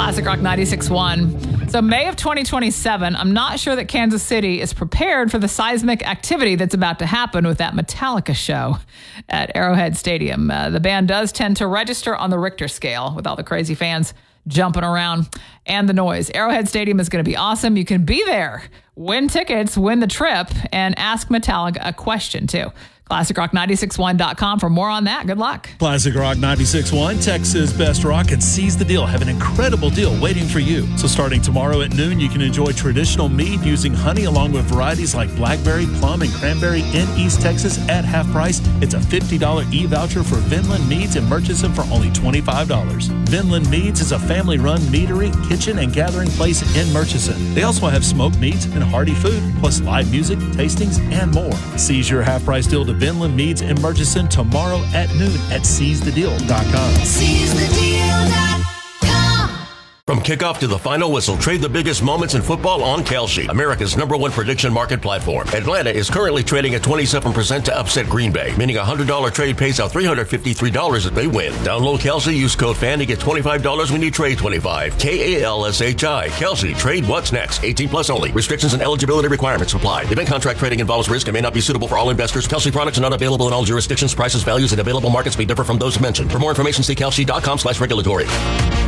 Classic Rock 96.1. So May of 2027, I'm not sure that Kansas City is prepared for the seismic activity that's about to happen with that Metallica show at Arrowhead Stadium. The band does tend to register on the Richter scale with all the crazy fans jumping around and the noise. Arrowhead Stadium is going to be awesome. You can be there, win tickets, win the trip, and ask Metallica a question too. ClassicRock961.com for more on that. Good luck. Classic Rock 96.1, Texas Best Rock, and Seize the Deal have an incredible deal waiting for you. So starting tomorrow at noon, you can enjoy traditional mead using honey along with varieties like blackberry, plum, and cranberry in East Texas at half price. It's a $50 e-voucher for Vinland Meads in Murchison for only $25. Vinland Meads is a family-run meadery, kitchen, and gathering place in Murchison. They also have smoked meats and hearty food, plus live music, tastings, and more. Seize your half-price deal to Vinland Meads in Murchison tomorrow at noon at SeizeTheDeal.com. SeizeTheDeal.com. From kickoff to the final whistle, trade the biggest moments in football on Kalshi, America's #1 prediction market platform. Atlanta is currently trading at 27% to upset Green Bay, meaning a $100 trade pays out $353 if they win. Download Kalshi, use code FAN to get $25 when you trade 25. KALSHI. Kalshi. Trade what's next. 18 plus only. Restrictions and eligibility requirements apply. Event contract trading involves risk and may not be suitable for all investors. Kalshi products are not available in all jurisdictions. Prices, values, and available markets may differ from those mentioned. For more information, see Kalshi.com/regulatory.